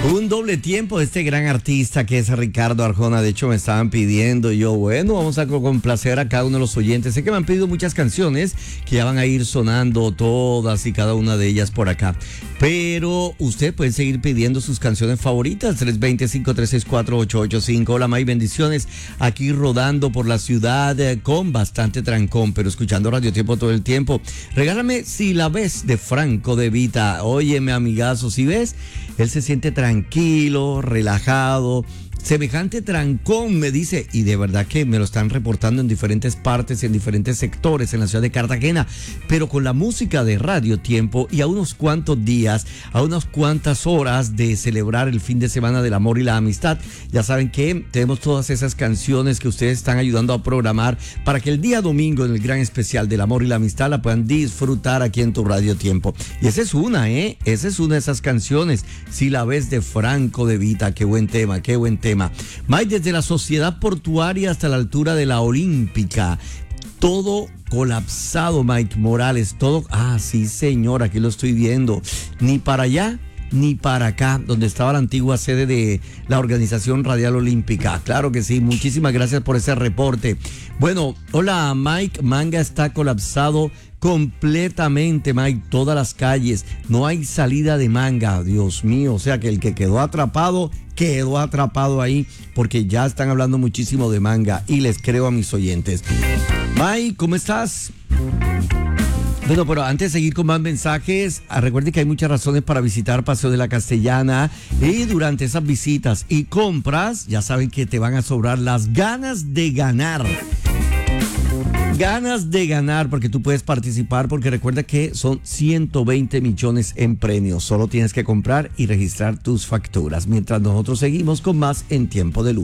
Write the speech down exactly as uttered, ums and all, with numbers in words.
Un doble tiempo de este gran artista que es Ricardo Arjona. De hecho, me estaban pidiendo. Y yo, bueno, vamos a complacer a cada uno de los oyentes. Sé que me han pedido muchas canciones que ya van a ir sonando todas y cada una de ellas por acá. Pero usted puede seguir pidiendo sus canciones favoritas. tres dos cero, cinco tres seis cuatro, ocho ocho cinco. Hola, May, bendiciones. Aquí rodando por la ciudad eh, con bastante trancón, pero escuchando Radio Tiempo todo el tiempo. Regálame Si la ves de Franco De Vita. Óyeme, amigazo, si ves, él se siente tranquilo, relajado. Semejante trancón, me dice, y de verdad que me lo están reportando en diferentes partes, en diferentes sectores, en la ciudad de Cartagena, pero con la música de Radio Tiempo y a unos cuantos días, a unas cuantas horas de celebrar el fin de semana del amor y la amistad. Ya saben que tenemos todas esas canciones que ustedes están ayudando a programar para que el día domingo, en el gran especial del amor y la amistad, la puedan disfrutar aquí en tu Radio Tiempo. Y esa es una, ¿eh? Esa es una de esas canciones, Si la ves, de Franco De Vita. Qué buen tema, qué buen tema. Mike, desde la Sociedad Portuaria hasta la altura de la Olímpica, todo colapsado, Mike Morales, todo, ah, sí señor, aquí lo estoy viendo, ni para allá ni para acá, donde estaba la antigua sede de la Organización Radial Olímpica. Claro que sí, muchísimas gracias por ese reporte. Bueno, hola Mike, Manga está colapsado completamente, Mike, todas las calles, no hay salida de Manga, Dios mío, o sea que el que quedó atrapado, quedó atrapado ahí, porque ya están hablando muchísimo de Manga y les creo a mis oyentes. Mike, ¿cómo estás? Bueno, pero antes de seguir con más mensajes, recuerde que hay muchas razones para visitar Paseo de la Castellana, y durante esas visitas y compras, ya saben que te van a sobrar las ganas de ganar. Ganas de ganar, porque tú puedes participar, porque recuerda que son ciento veinte millones en premios. Solo tienes que comprar y registrar tus facturas. Mientras nosotros seguimos con más en Tiempo de Luz.